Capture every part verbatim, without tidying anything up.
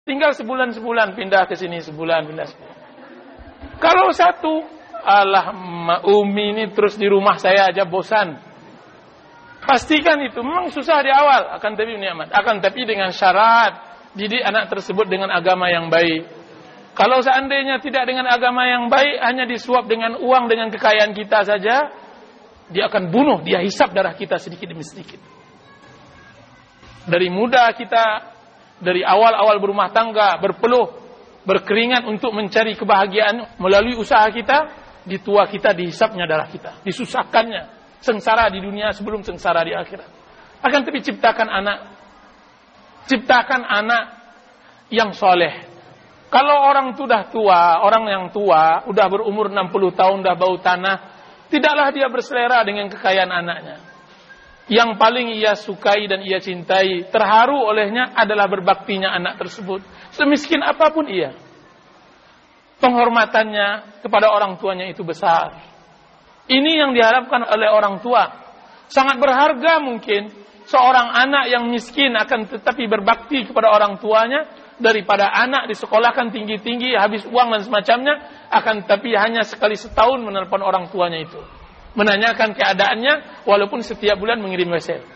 tinggal sebulan-sebulan pindah ke sini, sebulan pindah sebulan. Kalau satu, alah Umi ini terus di rumah saya aja bosan. Pastikan itu memang susah di awal, akan tapi nikmat. Akan tapi dengan syarat didik anak tersebut dengan agama yang baik. Kalau seandainya tidak dengan agama yang baik, hanya disuap dengan uang, dengan kekayaan kita saja, dia akan bunuh, dia hisap darah kita sedikit demi sedikit. Dari muda kita, dari awal-awal berumah tangga, berpeluh, berkeringat untuk mencari kebahagiaan melalui usaha kita, di tua kita dihisapnya darah kita, disusahkannya. Sengsara di dunia sebelum sengsara di akhirat. Akan tapi ciptakan anak, ciptakan anak yang soleh. Kalau orang itu dah tua, orang yang tua, udah berumur enam puluh tahun, dah bau tanah, tidaklah dia berselera dengan kekayaan anaknya. Yang paling ia sukai dan ia cintai, terharu olehnya adalah berbaktinya anak tersebut. Semiskin apapun ia, penghormatannya kepada orang tuanya itu besar. Ini yang diharapkan oleh orang tua. Sangat berharga mungkin seorang anak yang miskin akan tetapi berbakti kepada orang tuanya daripada anak disekolahkan tinggi-tinggi, habis uang dan semacamnya, akan tetapi hanya sekali setahun menelpon orang tuanya itu, menanyakan keadaannya walaupun setiap bulan mengirim W C.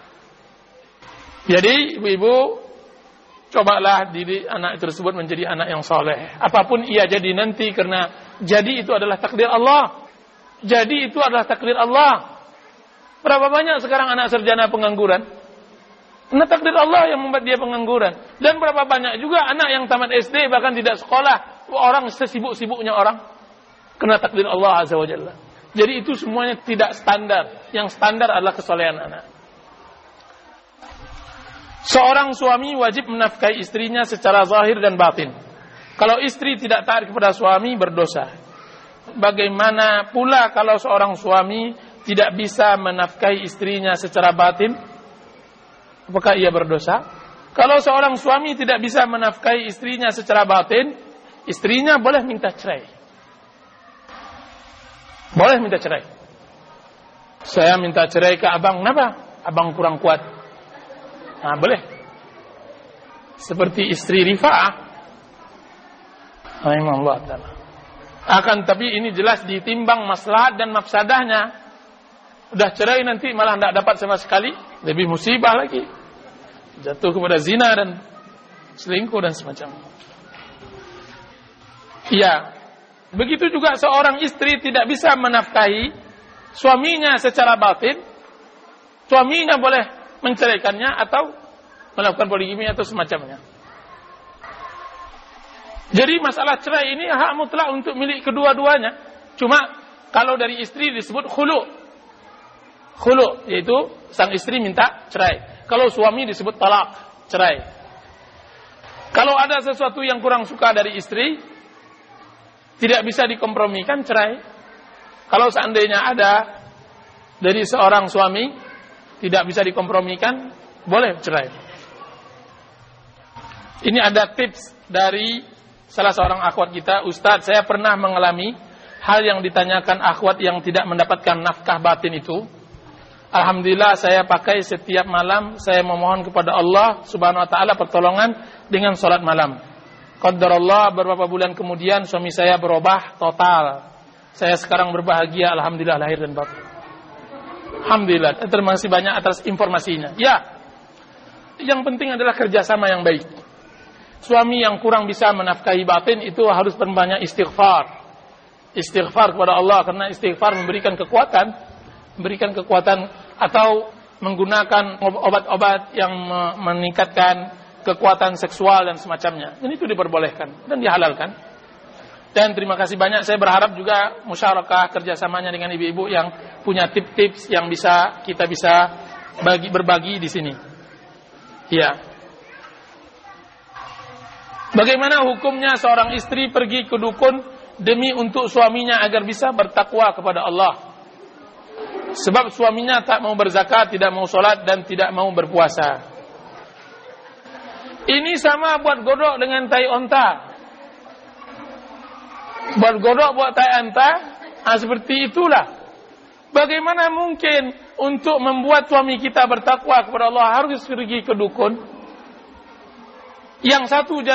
Jadi ibu-ibu, cobalah didik anak tersebut menjadi anak yang soleh. Apapun ia jadi nanti, karena jadi itu adalah takdir Allah. Jadi itu adalah takdir Allah. Berapa banyak sekarang anak sarjana pengangguran? Karena takdir Allah yang membuat dia pengangguran. Dan berapa banyak juga anak yang tamat S D bahkan tidak sekolah, orang sesibuk-sibuknya orang, karena takdir Allah Azza wa Jalla. Jadi itu semuanya tidak standar. Yang standar adalah kesolehan anak. Seorang suami wajib menafkahi istrinya secara zahir dan batin. Kalau istri tidak taat kepada suami, berdosa. Bagaimana pula kalau seorang suami tidak bisa menafkahi istrinya secara batin? Apakah ia berdosa? Kalau seorang suami tidak bisa menafkahi istrinya secara batin, istrinya boleh minta cerai. Boleh minta cerai. Saya minta cerai ke abang, kenapa? Abang kurang kuat. Nah, boleh. Seperti istri Rifa'ah. Rahimahullah ta'ala. Akan tapi ini jelas ditimbang maslahat dan mafsadahnya. Udah cerai nanti malah tidak dapat sama sekali, lebih musibah lagi. Jatuh kepada zina dan selingkuh dan semacamnya. Iya. Begitu juga seorang istri tidak bisa menafkahi suaminya secara batin. Suaminya boleh menceraikannya atau melakukan poligami atau semacamnya. Jadi masalah cerai ini hak mutlak untuk milik kedua-duanya. Cuma kalau dari istri disebut khulu. Khulu, yaitu sang istri minta cerai. Kalau suami disebut talak, cerai. Kalau ada sesuatu yang kurang suka dari istri, tidak bisa dikompromikan, cerai. Kalau seandainya ada dari seorang suami, tidak bisa dikompromikan, boleh cerai. Ini ada tips dari salah seorang akhwat kita, Ustadz, saya pernah mengalami hal yang ditanyakan akhwat yang tidak mendapatkan nafkah batin itu. Alhamdulillah saya pakai setiap malam, saya memohon kepada Allah Subhanahu wa taala pertolongan dengan salat malam. Qadarullah beberapa bulan kemudian suami saya berubah total. Saya sekarang berbahagia, alhamdulillah lahir dan batin. Alhamdulillah. Terima kasih banyak atas informasinya. Ya. Yang penting adalah kerjasama yang baik. Suami yang kurang bisa menafkahi batin itu harus berbanyak istighfar. Istighfar kepada Allah, karena istighfar memberikan kekuatan, memberikan kekuatan atau menggunakan obat-obat yang meningkatkan kekuatan seksual dan semacamnya. Dan itu diperbolehkan dan dihalalkan. Dan terima kasih banyak, saya berharap juga musyarakah kerjasamanya dengan ibu-ibu yang punya tips-tips yang bisa kita bisa bagi berbagi di sini. Ya. Bagaimana hukumnya seorang istri pergi ke dukun demi untuk suaminya agar bisa bertakwa kepada Allah? Sebab suaminya tak mau berzakat, tidak mau sholat, dan tidak mau berpuasa. Ini sama buat godok dengan tai onta. Buat godok, buat tai onta, nah seperti itulah. Bagaimana mungkin untuk membuat suami kita bertakwa kepada Allah harus pergi ke dukun? Yang satu